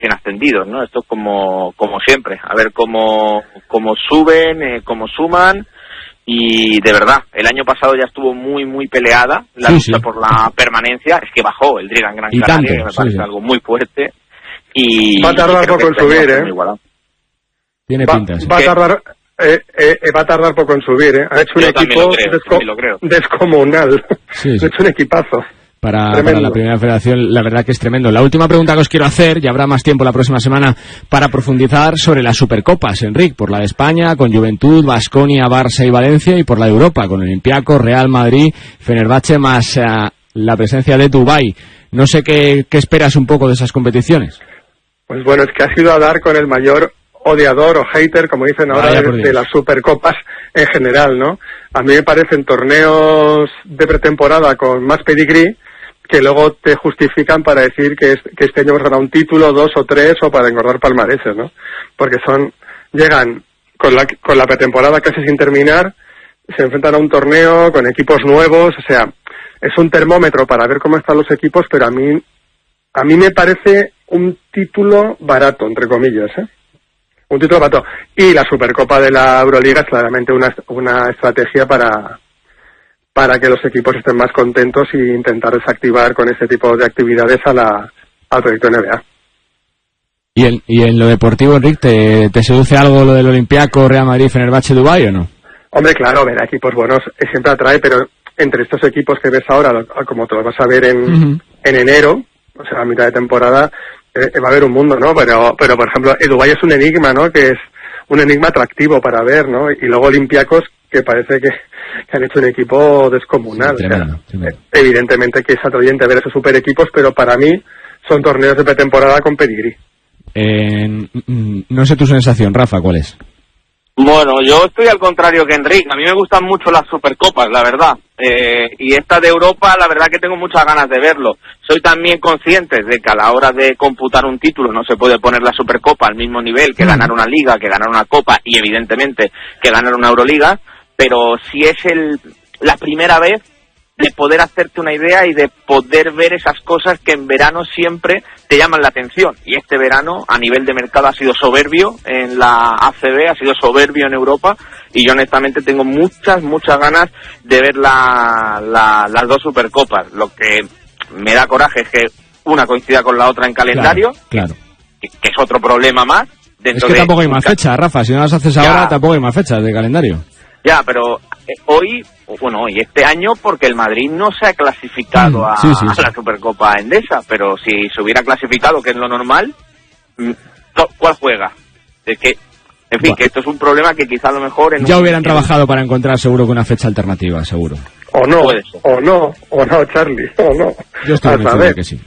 recién ascendidos, ¿no? Esto es como siempre, a ver cómo suben, cómo suman. Y de verdad, el año pasado ya estuvo muy, muy peleada la lucha por la permanencia. Es que bajó el Drigan Gran Canaria, que me parece algo muy fuerte. Y va a tardar poco en subir, Tiene pintas. Va a tardar poco en subir, Ha hecho un equipo descomunal. Sí. Ha hecho un equipazo. Para la primera federación, la verdad que es tremendo. La última pregunta que os quiero hacer, y habrá más tiempo la próxima semana para profundizar sobre las Supercopas, Enric, por la de España, con Juventud, Baskonia, Barça y Valencia, y por la de Europa, con Olympiacos, Real Madrid, Fenerbahce, más la presencia de Dubái. No sé qué esperas un poco de esas competiciones. Pues bueno, es que has ido a dar con el mayor odiador o hater, como dicen ahora, de las Supercopas en general, ¿no? A mí me parecen torneos de pretemporada con más pedigrí, que luego te justifican para decir que este año hemos ganado un título, 2 o 3, o para engordar palmareses, ¿no? Porque llegan con la pretemporada casi sin terminar, se enfrentan a un torneo con equipos nuevos, o sea, es un termómetro para ver cómo están los equipos, pero a mí me parece un título barato, entre comillas, un título barato. Y la Supercopa de la Euroliga es claramente una estrategia para que los equipos estén más contentos y intentar desactivar con ese tipo de actividades al proyecto NBA. ¿Y en lo deportivo, Enric, te seduce algo lo del Olympiacos, Real Madrid, Fenerbahce, Dubái o no? Hombre, claro, ver a equipos buenos siempre atrae, pero entre estos equipos que ves ahora, como te los vas a ver en enero, o sea, a mitad de temporada, va a haber un mundo, ¿no? Pero por ejemplo, Dubái es un enigma, ¿no? Que es un enigma atractivo para ver, ¿no? Y luego Olympiacos, que parece que han hecho un equipo descomunal. Sí, tremendo. Evidentemente que es atrayente ver esos super equipos, pero para mí son torneos de pretemporada con pedigrí. No sé tu sensación, Rafa, ¿cuál es? Bueno, yo estoy al contrario que Enric. A mí me gustan mucho las Supercopas, la verdad. Y esta de Europa, la verdad que tengo muchas ganas de verlo. Soy también consciente de que a la hora de computar un título no se puede poner la Supercopa al mismo nivel que ganar una Liga, que ganar una Copa y evidentemente que ganar una Euroliga. Pero si es la primera vez de poder hacerte una idea y de poder ver esas cosas que en verano siempre te llaman la atención. Y este verano, a nivel de mercado, ha sido soberbio en la ACB, ha sido soberbio en Europa, y yo honestamente tengo muchas ganas de ver las dos Supercopas. Lo que me da coraje es que una coincida con la otra en calendario, claro. Que es otro problema más. Es que tampoco hay más fechas, Rafa, si no las haces ahora tampoco hay más fechas de calendario. Ya, pero hoy, este año, porque el Madrid no se ha clasificado a la Supercopa Endesa, pero si se hubiera clasificado, que es lo normal, ¿cuál juega? Es que, en fin, que esto es un problema que quizá a lo mejor... Ya hubieran trabajado para encontrar seguro que una fecha alternativa, seguro. O no, Charlie, o no. Yo estoy convencido de que sí,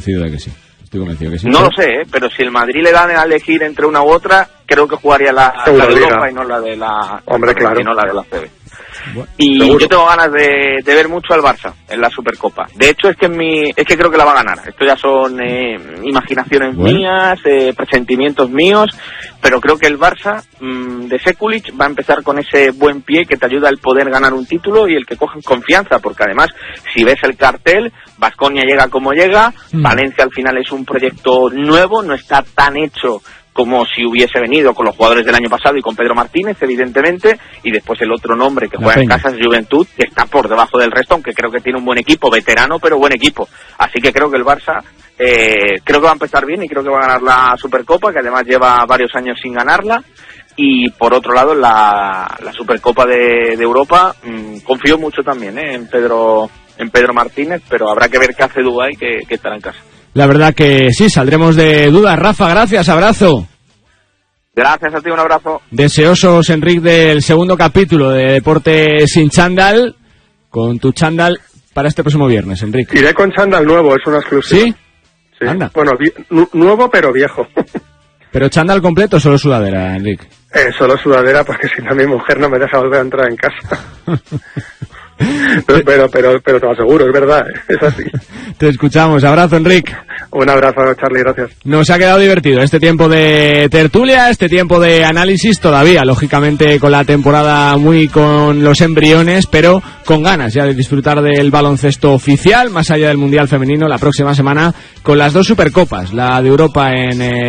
No lo sé, pero si el Madrid le dan a elegir entre una u otra, creo que jugaría la de Europa y no la de la... Hombre, claro. Y no la de la CB. Y seguro. Yo tengo ganas de ver mucho al Barça en la Supercopa. De hecho, es que creo que la va a ganar. Esto ya son imaginaciones mías, presentimientos míos, pero creo que el Barça de Sekulic va a empezar con ese buen pie que te ayuda el poder ganar un título y el que cogen confianza, porque además, si ves el cartel, Baskonia llega como llega, Valencia al final es un proyecto nuevo, no está tan hecho como si hubiese venido con los jugadores del año pasado y con Pedro Martínez, evidentemente, y después el otro nombre que juega en casa es Juventud, que está por debajo del resto, aunque creo que tiene un buen equipo, veterano, pero buen equipo. Así que creo que el Barça creo que va a empezar bien y creo que va a ganar la Supercopa, que además lleva varios años sin ganarla. Y por otro lado, la Supercopa de Europa, confío mucho también en Pedro Martínez, pero habrá que ver qué hace Dubái, que estará en casa. La verdad que sí, saldremos de dudas. Rafa, gracias, abrazo. Gracias a ti, un abrazo. Deseosos, Enric, del segundo capítulo de Deporte sin Chándal, con tu chándal para este próximo viernes, Enric. Iré con chándal nuevo, es una exclusiva. ¿Sí? Sí. Anda. Bueno, nuevo pero viejo. ¿Pero chándal completo o solo sudadera, Enric? Solo sudadera, porque si no mi mujer no me deja volver a entrar en casa. Pero te lo aseguro, es verdad, es así. Te escuchamos, abrazo, Enric. Un abrazo, Charlie, gracias. Nos ha quedado divertido este tiempo de tertulia, este tiempo de análisis, todavía, lógicamente, con la temporada muy con los embriones, pero con ganas ya de disfrutar del baloncesto oficial, más allá del Mundial Femenino, la próxima semana, con las dos Supercopas, la de Europa en